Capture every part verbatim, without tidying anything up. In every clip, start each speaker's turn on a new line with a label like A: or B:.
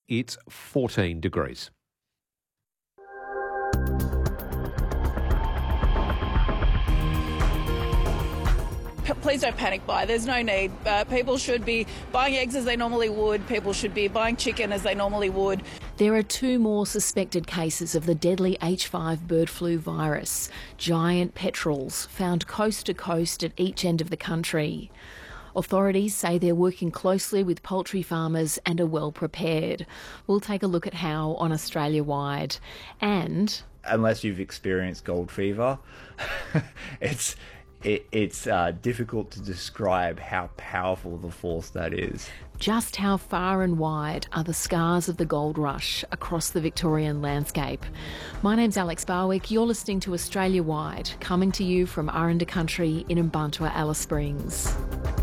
A: it's fourteen degrees.
B: Please don't panic buy. There's no need. Uh, people should be buying eggs as they normally would. People should be buying chicken as they normally would.
C: There are two more suspected cases of the deadly H five bird flu virus, giant petrels found coast to coast at each end of the country. Authorities say they're working closely with poultry farmers and are well prepared. We'll take a look at how on Australia-wide. And
D: unless you've experienced gold fever, it's it, it's uh, difficult to describe how powerful the force that is.
C: Just how far and wide are the scars of the gold rush across the Victorian landscape? My name's Alex Barwick. You're listening to Australia Wide, coming to you from Aranda Country in Mparntwe, Alice Springs.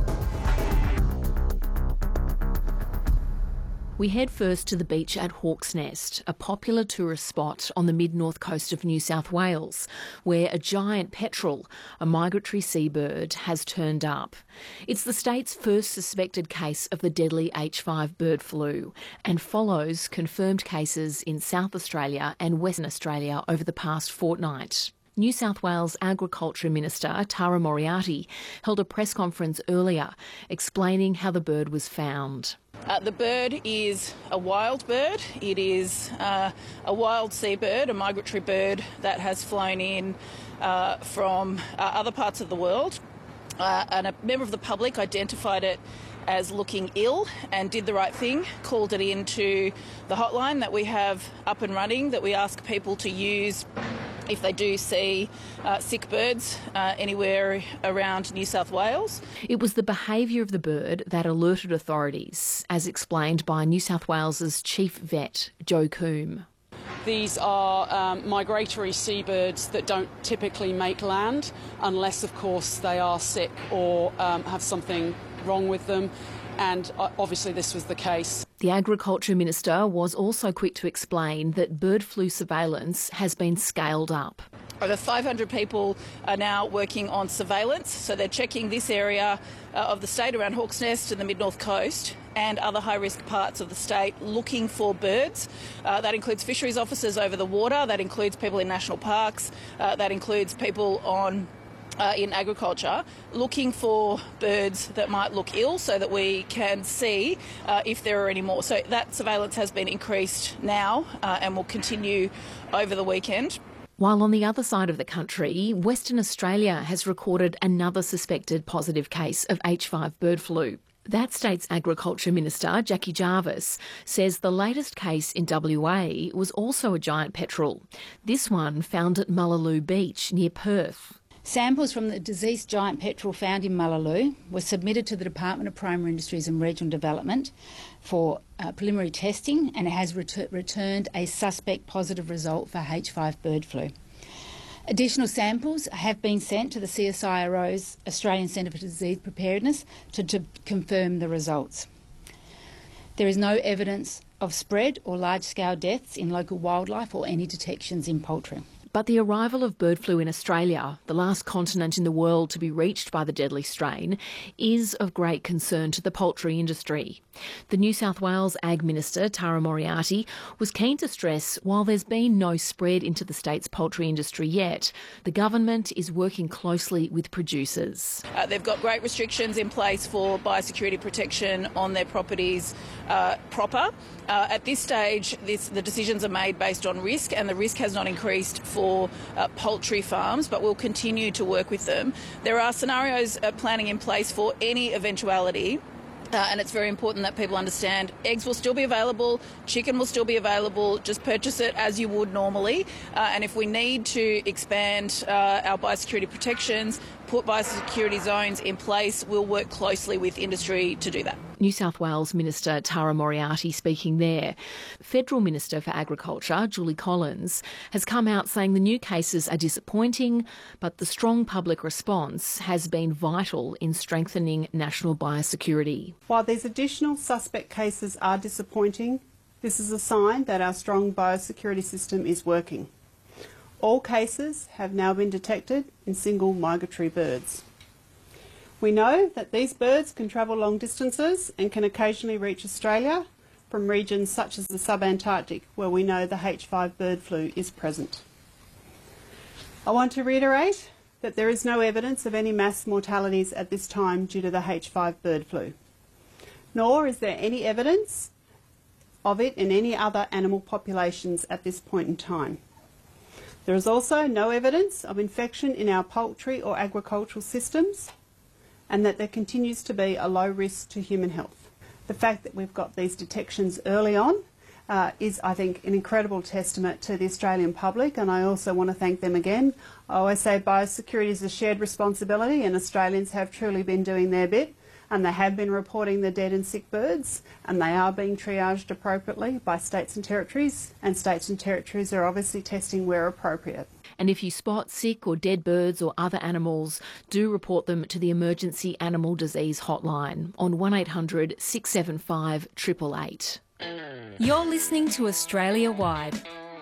C: We head first to the beach at Hawk's Nest, a popular tourist spot on the mid-north coast of New South Wales, where a giant petrel, a migratory seabird, has turned up. It's the state's first suspected case of the deadly H five bird flu and follows confirmed cases in South Australia and Western Australia over the past fortnight. New South Wales Agriculture Minister Tara Moriarty held a press conference earlier explaining how the bird was found.
B: Uh, the bird is a wild bird. It is uh, a wild seabird, a migratory bird that has flown in uh, from uh, other parts of the world. Uh, and a member of the public identified it as looking ill and did the right thing, called it into the hotline that we have up and running, that we ask people to use if they do see uh, sick birds uh, anywhere around New South Wales.
C: It was the behaviour of the bird that alerted authorities, as explained by New South Wales's chief vet, Joe Coombe.
E: These are um, migratory seabirds that don't typically make land unless, of course, they are sick or um, have something wrong with them, and uh, obviously this was the case.
C: The Agriculture Minister was also quick to explain that bird flu surveillance has been scaled up.
B: Over five hundred people are now working on surveillance, so they're checking this area uh, of the state around Hawk's Nest and the mid-north coast and other high-risk parts of the state looking for birds. Uh, that includes fisheries officers over the water, that includes people in national parks, uh, that includes people on Uh, in agriculture, looking for birds that might look ill so that we can see uh, if there are any more. So that surveillance has been increased now uh, and will continue over the weekend.
C: While on the other side of the country, Western Australia has recorded another suspected positive case of H five bird flu. That state's Agriculture Minister, Jackie Jarvis, says the latest case in W A was also a giant petrel. This one found at Mullaloo Beach near Perth.
F: Samples from the deceased giant petrel found in Mullaloo were submitted to the Department of Primary Industries and Regional Development for uh, preliminary testing, and it has ret- returned a suspect positive result for H five bird flu. Additional samples have been sent to the C S I R O's Australian Centre for Disease Preparedness to, to confirm the results. There is no evidence of spread or large-scale deaths in local wildlife or any detections in poultry.
C: But the arrival of bird flu in Australia, the last continent in the world to be reached by the deadly strain, is of great concern to the poultry industry. The New South Wales Ag Minister, Tara Moriarty, was keen to stress while there's been no spread into the state's poultry industry yet, the government is working closely with producers.
B: Uh, they've got great restrictions in place for biosecurity protection on their properties uh, proper. Uh, at this stage, this, the decisions are made based on risk, and the risk has not increased for uh, poultry farms, but we'll continue to work with them. There are scenarios uh, planning in place for any eventuality. Uh, and it's very important that people understand eggs will still be available, chicken will still be available, just purchase it as you would normally. Uh, and if we need to expand uh, our biosecurity protections, put biosecurity zones in place, we'll work closely with industry to do that.
C: New South Wales Minister Tara Moriarty speaking there. Federal Minister for Agriculture, Julie Collins, has come out saying the new cases are disappointing, but the strong public response has been vital in strengthening national biosecurity.
G: While these additional suspect cases are disappointing, this is a sign that our strong biosecurity system is working. All cases have now been detected in single migratory birds. We know that these birds can travel long distances and can occasionally reach Australia, from regions such as the subantarctic, where we know the H five bird flu is present. I want to reiterate that there is no evidence of any mass mortalities at this time due to the H five bird flu, nor is there any evidence of it in any other animal populations at this point in time. There is also no evidence of infection in our poultry or agricultural systems, and that there continues to be a low risk to human health. The fact that we've got these detections early on uh, is, I think, an incredible testament to the Australian public, and I also want to thank them again. I always say biosecurity is a shared responsibility, and Australians have truly been doing their bit, and they have been reporting the dead and sick birds, and they are being triaged appropriately by states and territories, and states and territories are obviously testing where appropriate.
C: And if you spot sick or dead birds or other animals, do report them to the Emergency Animal Disease Hotline on one eight hundred six seven five eight eight eight.
H: You're listening to Australia Wide.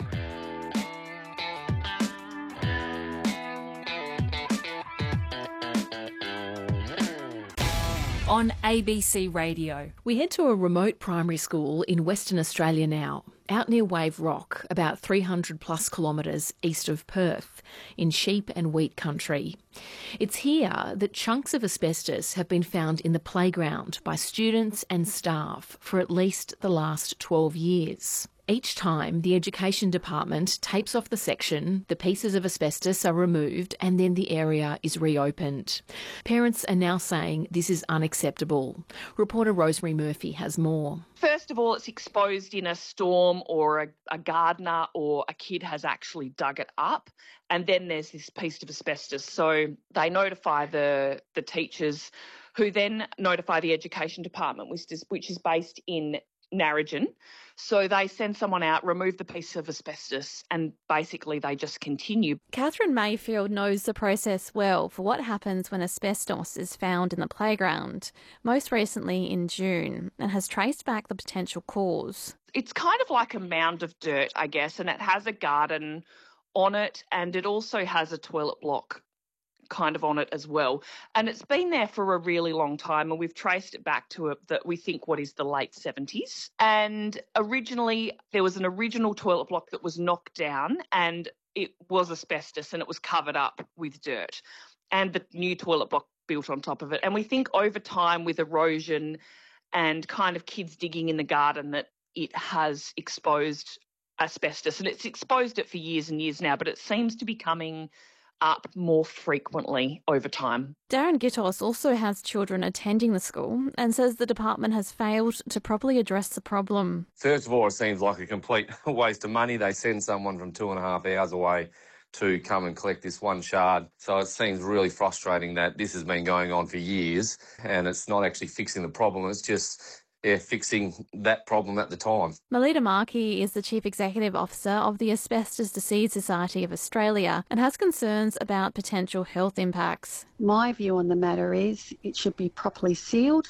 H: On A B C Radio.
C: We head to a remote primary school in Western Australia now, out near Wave Rock, about three hundred plus kilometres east of Perth, in sheep and wheat country. It's here that chunks of asbestos have been found in the playground by students and staff for at least the last twelve years. Each time, the Education Department tapes off the section, the pieces of asbestos are removed, and then the area is reopened. Parents are now saying this is unacceptable. Reporter Rosemary Murphy has more.
I: First of all, it's exposed in a storm, or a, a gardener or a kid has actually dug it up, and then there's this piece of asbestos. So they notify the, the teachers, who then notify the Education Department, which is, which is based in Narrogin. So they send someone out, remove the piece of asbestos, and basically they just continue.
J: Catherine Mayfield knows the process well for what happens when asbestos is found in the playground, most recently in June, and has traced back the potential cause.
I: It's kind of like a mound of dirt, I guess, and it has a garden on it, and it also has a toilet block kind of on it as well. And it's been there for a really long time, and we've traced it back to a, that we think what is the late seventies. And originally there was an original toilet block that was knocked down, and it was asbestos, and it was covered up with dirt, and the new toilet block built on top of it. And we think over time, with erosion and kind of kids digging in the garden, that it has exposed asbestos, and it's exposed it for years and years now, but it seems to be coming up more frequently over time.
J: Darren Gittos also has children attending the school and says the department has failed to properly address the problem.
K: First of all, it seems like a complete waste of money. They send someone from two and a half hours away to come and collect this one shard. So it seems really frustrating that this has been going on for years and it's not actually fixing the problem. It's just Yeah, fixing that problem at the time.
J: Melita Markey is the Chief Executive Officer of the Asbestos Disease Society of Australia and has concerns about potential health impacts.
L: My view on the matter is it should be properly sealed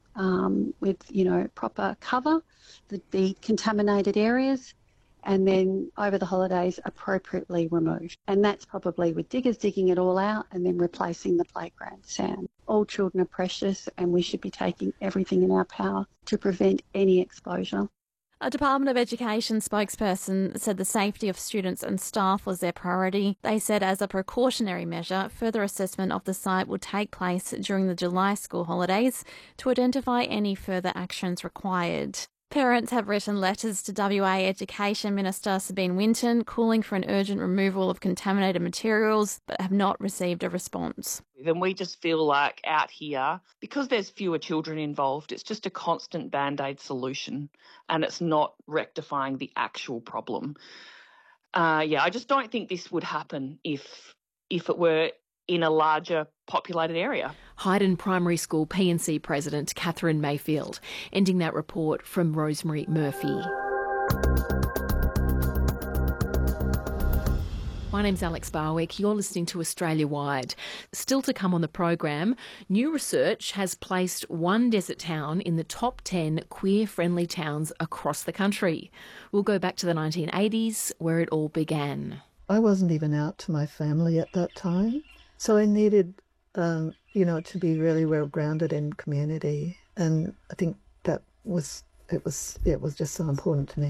L: um, with, you know, proper cover, the decontaminated areas, and then over the holidays appropriately removed. And that's probably with diggers digging it all out and then replacing the playground sand. All children are precious and we should be taking everything in our power to prevent any exposure.
J: A Department of Education spokesperson said the safety of students and staff was their priority. They said as a precautionary measure, further assessment of the site will take place during the July school holidays to identify any further actions required. Parents have written letters to W A Education Minister Sabine Winton calling for an urgent removal of contaminated materials, but have not received a response.
I: And we just feel like out here, because there's fewer children involved, it's just a constant Band-Aid solution and it's not rectifying the actual problem. Uh, yeah, I just don't think this would happen if if it were in a larger populated area.
C: Hayden Primary School P and C President Catherine Mayfield, ending that report from Rosemary Murphy. My name's Alex Barwick. You're listening to Australia Wide. Still to come on the program, new research has placed one desert town in the top ten queer-friendly towns across the country. We'll go back to the nineteen eighties, where it all began.
M: I wasn't even out to my family at that time. So I needed, um, you know, to be really well grounded in community. And I think that was it was it was just so important to me.